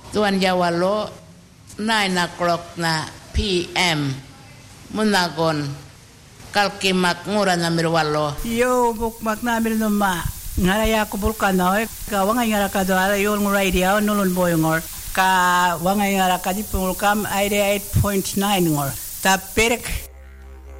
tuan Jawalo 9 na PM munagon kalkimak ngura na mirwalo yo bukmak na mir no ma ngaraya ko bulkano ka wangay ngara ka do ara yon radio nulun boyngor ka wangay ngara ka di pulkam 88.9 ngor ta perek